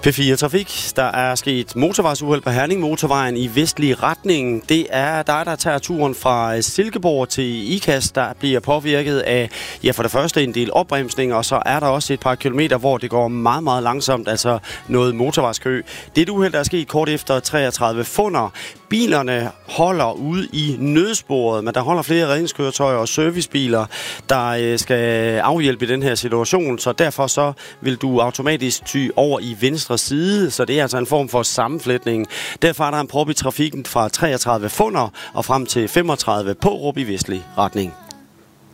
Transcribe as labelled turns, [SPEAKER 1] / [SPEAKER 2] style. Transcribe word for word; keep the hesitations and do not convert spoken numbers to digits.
[SPEAKER 1] P fire Trafik. Der er sket motorvejsuheld på Herning Motorvejen i vestlig retning. Det er dig, der tager turen fra Silkeborg til Ikast, der bliver påvirket af, ja, for det første en del opbremsninger, og så er der også et par kilometer, hvor det går meget, meget langsomt, altså noget motorvejskø. Det uheld, der er sket kort efter treogtredive Funder. Bilerne holder ude i nødsporet, men der holder flere redningskøretøjer og servicebiler, der skal afhjælpe i den her situation, så derfor så vil du automatisk ty over i venstre side, så det er altså en form for sammenflætning. Derfor er der en prop i trafikken fra treogtredive Funder og frem til femogtredive Pårup i vestlig retning.